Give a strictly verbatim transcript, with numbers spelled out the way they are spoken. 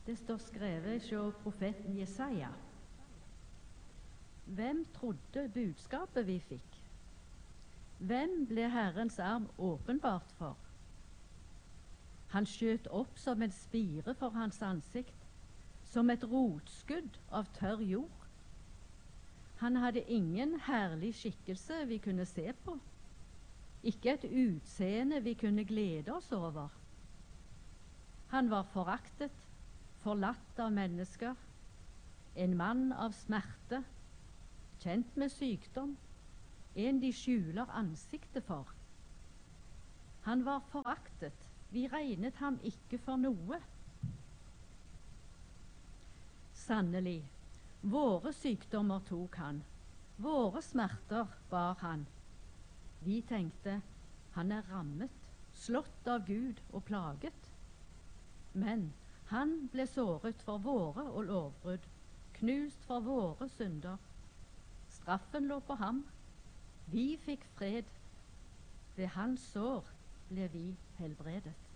Det står skrevet hos profeten Jesaja. Hvem trodde budskapet vi fikk? Hvem ble Herrens arm åpenbart for? Han skjøt opp som en spire for hans ansikt, som et rotskudd av tørr jord. Han hadde ingen herlig skikkelse vi kunne se på, ikke et utseende vi kunne glede oss over. Han var foraktet, forlatt av mennesker, en mann av smerte, kjent med sykdom, en de skjuler ansiktet for. Han var foraktet, vi regnet ham ikke for noe. Sannelig, våre sykdommer tok han, våre smerter bar han. Vi tenkte, han er rammet, slått av Gud og plaget. Men han ble såret for våre og lovbrudd, knust for våre synder. Straffen lå på ham, vi fikk fred. Ved hans sår ble vi helbredet.